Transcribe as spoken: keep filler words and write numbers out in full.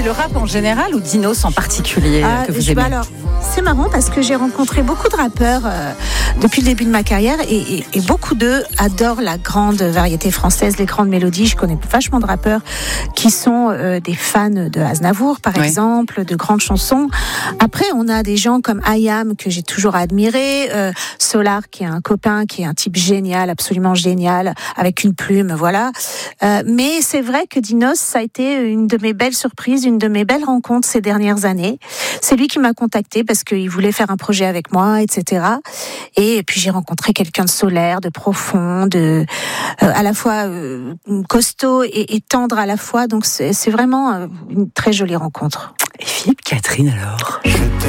c'est le rap en général ou Dinos en particulier ah, que vous je, aimez? alors, c'est marrant parce que j'ai rencontré beaucoup de rappeurs euh, depuis le début de ma carrière et, et, et beaucoup d'eux adorent la grande variété française, les grandes mélodies. Je connais vachement de rappeurs qui sont euh, des fans de Aznavour, par oui. exemple, de grandes chansons. Après, on a des gens comme Ayam que j'ai toujours admiré, euh, Solar qui est un copain, qui est un type génial, absolument génial, avec une plume, voilà. Euh, mais c'est vrai que Dinos, ça a été une de mes belles surprises, une de mes belles rencontres ces dernières années. C'est lui qui m'a contacté parce qu'il voulait faire un projet avec moi, et cetera. Et puis j'ai rencontré quelqu'un de solaire, de profond, de euh, à la fois euh, costaud et, et tendre à la fois. Donc c'est, c'est vraiment euh, une très jolie rencontre. Et Philippe Catherine alors?